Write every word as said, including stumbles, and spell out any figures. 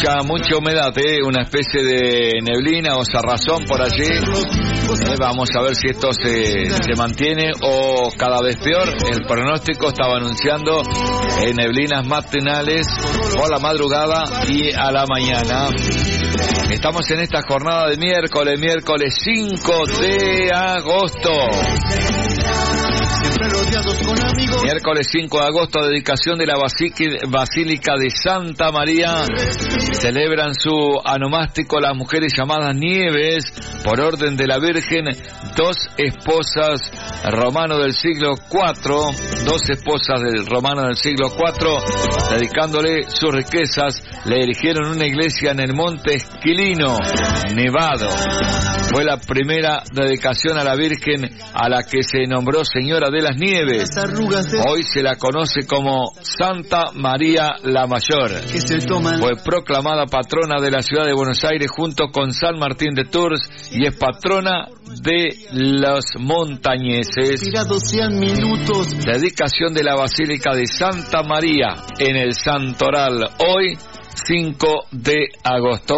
mucha, mucha humedad, ¿eh? Una especie de neblina o cerrazón por allí. Eh, vamos a ver si esto se, se mantiene o cada vez peor. El pronóstico estaba anunciando eh, neblinas matinales por la madrugada y a la mañana. Estamos en esta jornada de miércoles, miércoles cinco de agosto. Miércoles cinco de agosto, dedicación de la Basílica de Santa María. Celebran su anomástico las mujeres llamadas Nieves, por orden de la Virgen, dos esposas romano del siglo cuatro, dos esposas del romano del siglo cuatro, dedicándole sus riquezas, le erigieron una iglesia en el monte Esquilino, Nevado. Fue la primera dedicación a la Virgen a la que se nombró Señora de las Nieves. Hoy se la conoce como Santa María la Mayor. Fue proclamada patrona de la ciudad de Buenos Aires junto con San Martín de Tours y es patrona de los montañeses. Dedicación de la Basílica de Santa María en el Santoral, hoy cinco de agosto.